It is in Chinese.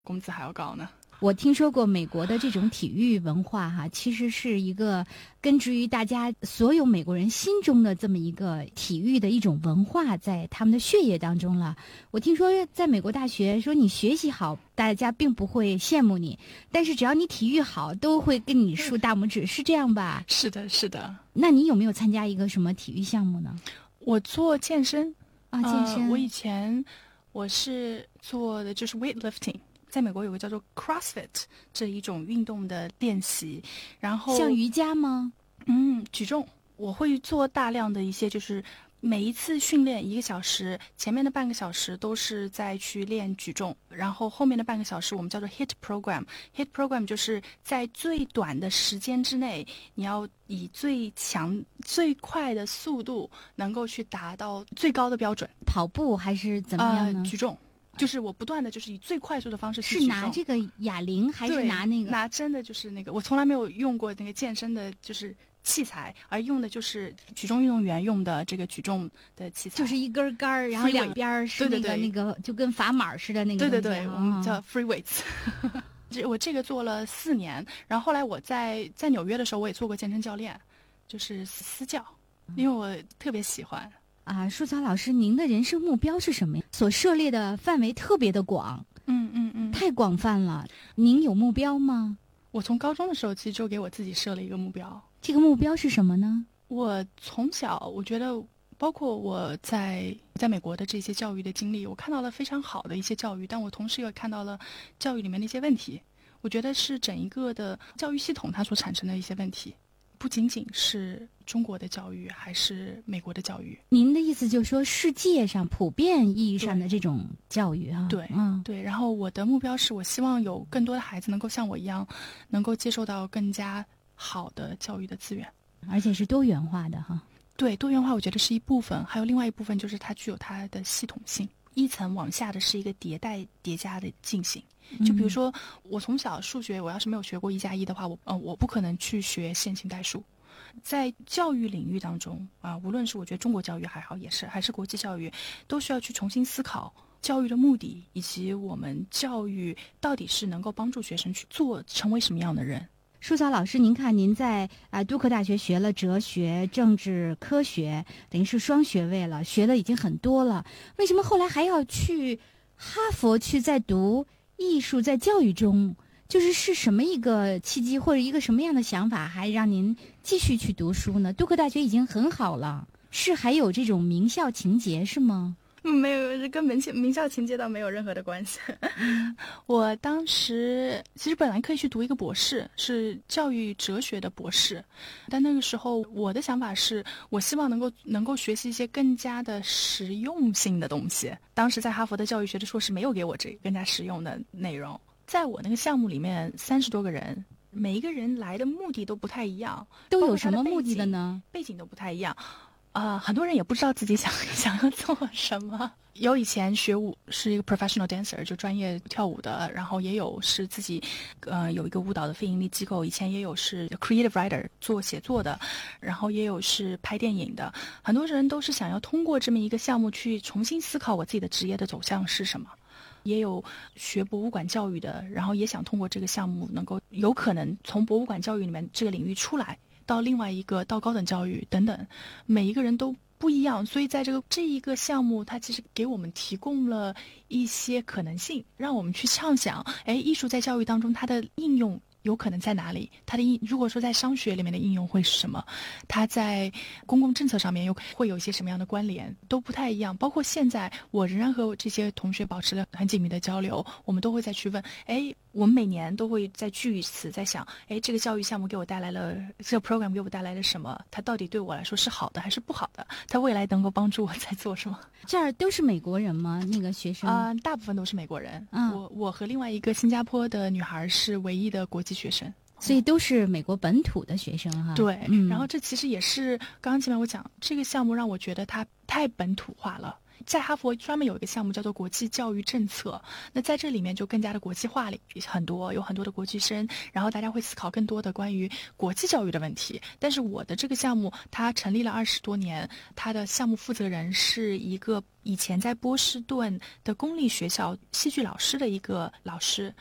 工资还要高呢。 我听说过美国的这种体育文化哈，其实是一个根植于大家所有美国人心中的这么一个体育的一种文化，在他们的血液当中了。我听说在美国大学说你学习好，大家并不会羡慕你，但是只要你体育好，都会跟你竖大拇指，是这样吧？ 是的，是的。 那你有没有参加一个什么体育项目呢？ 我做健身啊，健身。 我以前我是做的就是 weightlifting。在美国有个叫做 CrossFit 这一种运动的练习，然后像瑜伽吗？ 举重，我会做大量的一些，就是每一次训练1个小时，前面的半个小时都是在去练举重，然后后面的半个小时我们叫做 HIIT program。HIIT program 就是在最短的时间之内，你要以最强最快的速度能够去达到最高的标准。 跑步还是怎么样呢？ 举重。就是我不断的就是以最快速的方式去是拿这个哑铃还是拿那个？ 拿真的就是那个，我从来没有用过那个健身的就是器材，而用的就是举重运动员用的这个举重的器材， 就是一根杆儿，然后两边是那个就跟砝码似的那个。 对，我们叫 free weights。我这个做了4年，然后后来我在纽约的时候，我也做过健身教练，就是私教，因为我特别喜欢。 舒草老师，您的人生目标是什么呀？所涉猎的范围特别的广，太广泛了。您有目标吗？ 我从高中的时候其实就给我自己设了一个目标。 这个目标是什么呢？ 我从小我觉得，包括我在美国的这些教育的经历，我看到了非常好的一些教育，但我同时也看到了教育里面的一些问题。我觉得是整一个的教育系统它所产生的一些问题。不仅仅是中国的教育，还是美国的教育。 您的意思就是说，世界上普遍意义上的这种教育啊？ 对，对。然后我的目标是我希望有更多的孩子能够像我一样，能够接受到更加好的教育的资源， 而且是多元化的哈。 对，多元化我觉得是一部分，还有另外一部分就是它具有它的系统性。一层往下的是一个迭代叠加的进行。就比如说，我从小数学，我要是没有学过1+1的话，我不可能去学线性代数。在教育领域当中无论是我觉得中国教育还好，还是国际教育，都需要去重新思考教育的目的，以及我们教育到底是能够帮助学生去成为什么样的人。 舒草老师，您看您在杜克大学学了哲学、政治科学，等于是双学位了，学的已经很多了。为什么后来还要去哈佛去再读艺术，在教育中，是什么一个契机或者一个什么样的想法，还让您继续去读书呢？杜克大学已经很好了，是还有这种名校情节是吗？ 没有，跟名校情节倒没有任何的关系。我当时其实本来可以去读一个博士，是教育哲学的博士，但那个时候我的想法是，我希望能够学习一些更加的实用性的东西。当时在哈佛的教育学的硕士没有给我这个更加实用的内容。在我那个项目里面，30多个人，每一个人来的目的都不太一样， 都有什么目的的呢？ 背景都不太一样。很多人也不知道自己想要做什么。有以前学舞是一个 professional dancer， 就专业跳舞的，然后也有是自己有一个舞蹈的非盈利机构，以前也有是 creative writer 做写作的，然后也有是拍电影的。很多人都是想要通过这么一个项目去重新思考我自己的职业的走向是什么。也有学博物馆教育的，然后也想通过这个项目能够有可能从博物馆教育里面这个领域出来，到另外一个到高等教育等等，每一个人都不一样。所以在这一个项目，它其实给我们提供了一些可能性，让我们去畅想，艺术在教育当中它的应用有可能在哪里？如果说在商学里面的应用会是什么？它在公共政策上面又会有一些什么样的关联？都不太一样。包括现在，我仍然和这些同学保持了很紧密的交流，我们都会再去问，我们每年都会再聚一次，在想，这个教育项目给我带来了，这个 program 给我带来了什么？它到底对我来说是好的还是不好的？它未来能够帮助我在做什么？ 这儿都是美国人吗？那个学生大部分都是美国人。我和另外一个新加坡的女孩是唯一的国际学生， 所以都是美国本土的学生哈。 对，然后这其实也是刚刚前面我讲这个项目让我觉得它太本土化了。 在哈佛专门有一个项目叫做国际教育政策，那在这里面就更加的国际化了很多，有很多的国际生，然后大家会思考更多的关于国际教育的问题。但是我的这个项目它成立了20多年，它的项目负责人是一个以前在波士顿的公立学校戏剧老师的一个老师，